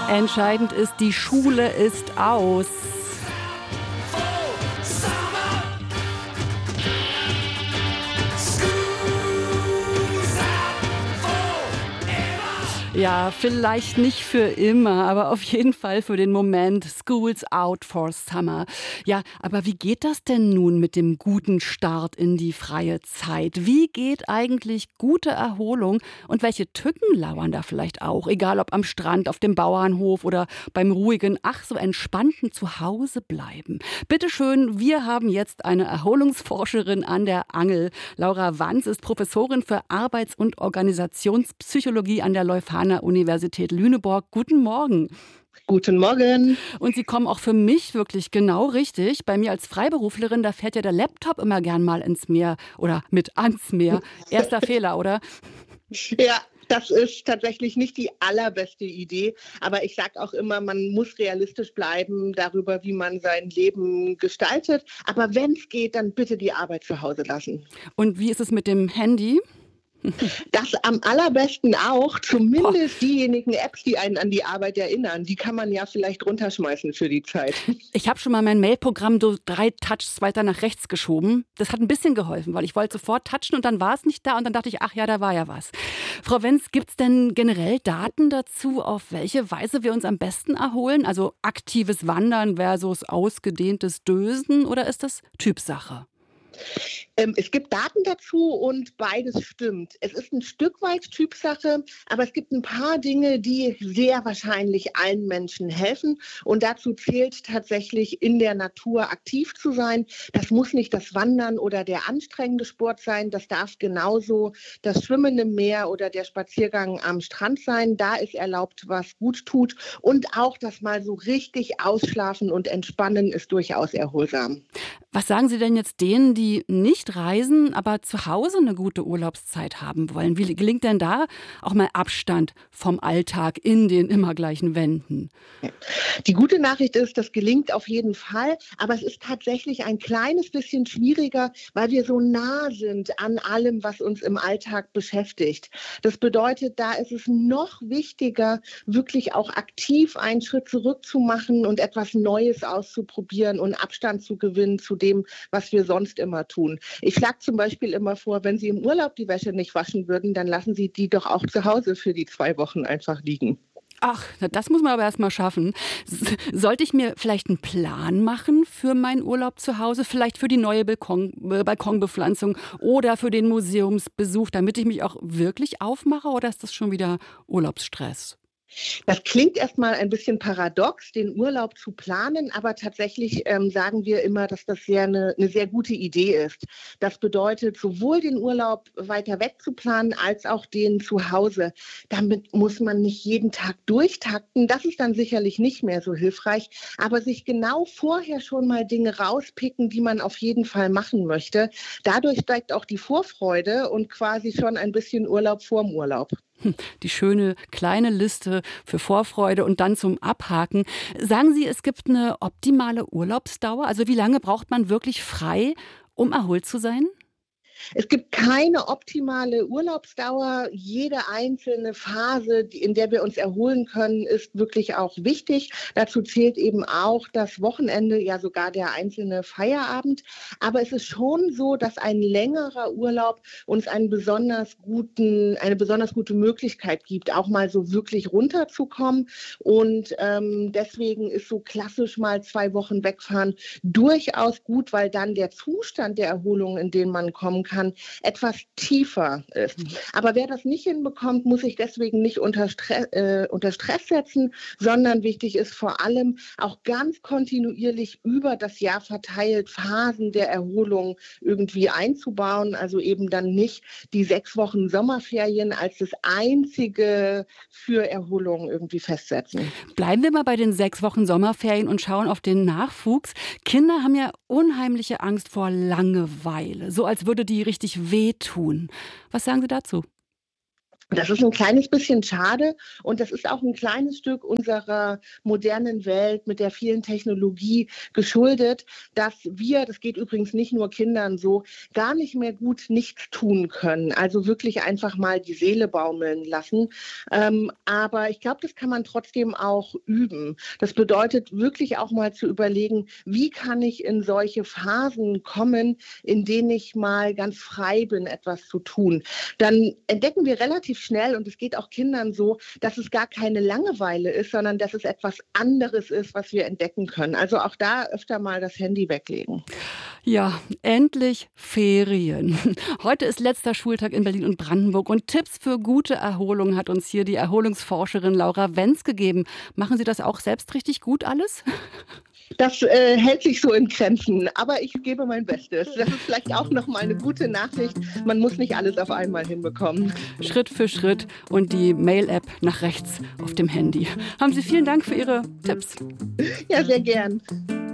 Entscheidend ist, die Schule ist aus. Ja, vielleicht nicht für immer, aber auf jeden Fall für den Moment. School's out for summer. Ja, aber wie geht das denn nun mit dem guten Start in die freie Zeit? Wie geht eigentlich gute Erholung und welche Tücken lauern da vielleicht auch? Egal ob am Strand, auf dem Bauernhof oder beim ruhigen, ach so entspannten Zuhause bleiben. Bitteschön, wir haben jetzt eine Erholungsforscherin an der Angel. Laura Wanz ist Professorin für Arbeits- und Organisationspsychologie an der Leuphana Universität Lüneburg. Guten Morgen. Guten Morgen. Und Sie kommen auch für mich wirklich genau richtig. Bei mir als Freiberuflerin, da fährt ja der Laptop immer gern mal ins Meer oder mit ans Meer. Erster Fehler, oder? Ja, das ist tatsächlich nicht die allerbeste Idee. Aber ich sage auch immer, man muss realistisch bleiben darüber, wie man sein Leben gestaltet. Aber wenn es geht, dann bitte die Arbeit zu Hause lassen. Und wie ist es mit dem Handy? Das am allerbesten auch, Boah. zumindest diejenigen Apps, die einen an die Arbeit erinnern. Die kann man ja vielleicht runterschmeißen für die Zeit. Ich habe schon mal mein Mailprogramm so 3 Touches weiter nach rechts geschoben. Das hat ein bisschen geholfen, weil ich wollte sofort touchen und dann war es nicht da und dann dachte ich, ach ja, da war ja was. Frau Wenz, gibt es denn generell Daten dazu, auf welche Weise wir uns am besten erholen? Also aktives Wandern versus ausgedehntes Dösen oder ist das Typsache? Es gibt Daten dazu und beides stimmt. Es ist ein Stück weit Typsache, aber es gibt ein paar Dinge, die sehr wahrscheinlich allen Menschen helfen. Und dazu zählt tatsächlich, in der Natur aktiv zu sein. Das muss nicht das Wandern oder der anstrengende Sport sein. Das darf genauso das Schwimmen im Meer oder der Spaziergang am Strand sein. Da ist erlaubt, was gut tut. Und auch das mal so richtig ausschlafen und entspannen ist durchaus erholsam. Was sagen Sie denn jetzt denen, die nicht reisen, aber zu Hause eine gute Urlaubszeit haben wollen? Wie gelingt denn da auch mal Abstand vom Alltag in den immer gleichen Wänden? Die gute Nachricht ist, das gelingt auf jeden Fall, aber es ist tatsächlich ein kleines bisschen schwieriger, weil wir so nah sind an allem, was uns im Alltag beschäftigt. Das bedeutet, da ist es noch wichtiger, wirklich auch aktiv einen Schritt zurück zu machen und etwas Neues auszuprobieren und Abstand zu gewinnen zu dem, was wir sonst immer tun. Ich schlage zum Beispiel immer vor, wenn Sie im Urlaub die Wäsche nicht waschen würden, dann lassen Sie die doch auch zu Hause für die 2 Wochen einfach liegen. Ach, na, das muss man aber erst mal schaffen. Sollte ich mir vielleicht einen Plan machen für meinen Urlaub zu Hause? Vielleicht für die neue Balkonbepflanzung oder für den Museumsbesuch, damit ich mich auch wirklich aufmache? Oder ist das schon wieder Urlaubsstress? Das klingt erstmal ein bisschen paradox, den Urlaub zu planen, aber tatsächlich sagen wir immer, dass das eine sehr gute Idee ist. Das bedeutet, sowohl den Urlaub weiter weg zu planen, als auch den zu Hause. Damit muss man nicht jeden Tag durchtakten. Das ist dann sicherlich nicht mehr so hilfreich, aber sich genau vorher schon mal Dinge rauspicken, die man auf jeden Fall machen möchte. Dadurch steigt auch die Vorfreude und quasi schon ein bisschen Urlaub vorm Urlaub. Die schöne kleine Liste für Vorfreude und dann zum Abhaken. Sagen Sie, es gibt eine optimale Urlaubsdauer? Also wie lange braucht man wirklich frei, um erholt zu sein? Es gibt keine optimale Urlaubsdauer. Jede einzelne Phase, in der wir uns erholen können, ist wirklich auch wichtig. Dazu zählt eben auch das Wochenende, ja sogar der einzelne Feierabend. Aber es ist schon so, dass ein längerer Urlaub uns eine besonders gute Möglichkeit gibt, auch mal so wirklich runterzukommen. Und deswegen ist so klassisch mal 2 Wochen wegfahren durchaus gut, weil dann der Zustand der Erholung, in den man kommen kann, etwas tiefer ist. Aber wer das nicht hinbekommt, muss sich deswegen nicht unter Stress setzen, sondern wichtig ist vor allem auch ganz kontinuierlich über das Jahr verteilt Phasen der Erholung irgendwie einzubauen. Also eben dann nicht die 6 Wochen Sommerferien als das einzige für Erholung irgendwie festsetzen. Bleiben wir mal bei den 6 Wochen Sommerferien und schauen auf den Nachwuchs. Kinder haben ja unheimliche Angst vor Langeweile, so als würde die richtig wehtun. Was sagen Sie dazu? Das ist ein kleines bisschen schade und das ist auch ein kleines Stück unserer modernen Welt mit der vielen Technologie geschuldet, dass wir, das geht übrigens nicht nur Kindern so, gar nicht mehr gut nichts tun können. Also wirklich einfach mal die Seele baumeln lassen. Aber ich glaube, das kann man trotzdem auch üben. Das bedeutet wirklich auch mal zu überlegen, wie kann ich in solche Phasen kommen, in denen ich mal ganz frei bin, etwas zu tun. Dann entdecken wir relativ schnell, und es geht auch Kindern so, dass es gar keine Langeweile ist, sondern dass es etwas anderes ist, was wir entdecken können. Also auch da öfter mal das Handy weglegen. Ja, endlich Ferien. Heute ist letzter Schultag in Berlin und Brandenburg und Tipps für gute Erholung hat uns hier die Erholungsforscherin Laura Wenz gegeben. Machen Sie das auch selbst richtig gut alles? Das hält sich so in Grenzen, aber ich gebe mein Bestes. Das ist vielleicht auch noch mal eine gute Nachricht. Man muss nicht alles auf einmal hinbekommen. Schritt für Schritt und die Mail-App nach rechts auf dem Handy. Haben Sie vielen Dank für Ihre Tipps. Ja, sehr gern.